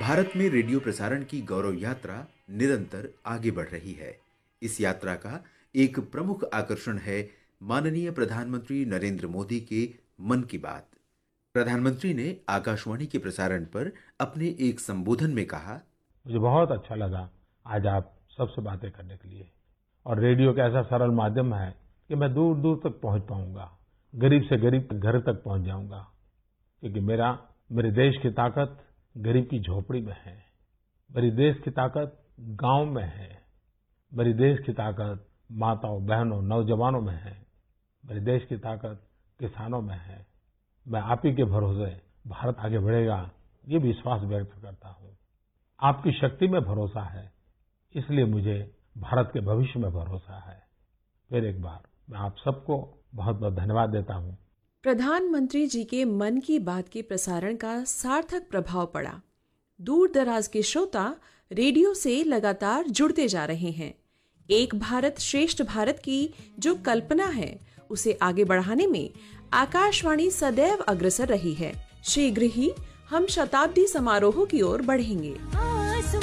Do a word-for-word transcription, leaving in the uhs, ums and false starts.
भारत में रेडियो प्रसारण की गौरव यात्रा निरंतर आगे बढ़ रही है। इस यात्रा का एक प्रमुख आकर्षण है माननीय प्रधानमंत्री नरेंद्र मोदी के मन की बात। प्रधानमंत्री ने आकाशवाणी के प्रसारण पर अपने एक संबोधन में कहा, मुझे बहुत अच्छा लगा आज आप सबसे बातें करने के लिए। और रेडियो का ऐसा सरल माध्यम है कि मैं दूर दूर तक पहुंच पाऊंगा, गरीब से गरीब घर तक पहुंच जाऊंगा, क्योंकि मेरा मेरे देश की ताकत गरीब की झोपड़ी में है, मेरी देश की ताकत गांव में है, मेरी देश की ताकत माताओं बहनों नौजवानों में है, मेरे देश की ताकत किसानों में है। मैं आप ही के भरोसे भारत आगे बढ़ेगा ये विश्वास व्यक्त करता हूँ। आपकी शक्ति में भरोसा है, इसलिए मुझे भारत के भविष्य में भरोसा है। फिर एक बार मैं आप सबको बहुत बहुत धन्यवाद देता हूँ। प्रधानमंत्री जी के मन की बात के प्रसारण का सार्थक प्रभाव पड़ा। दूर दराज के श्रोता रेडियो से लगातार जुड़ते जा रहे हैं। एक भारत श्रेष्ठ भारत की जो कल्पना है उसे आगे बढ़ाने में आकाशवाणी सदैव अग्रसर रही है। शीघ्र ही हम शताब्दी समारोह की ओर बढ़ेंगे।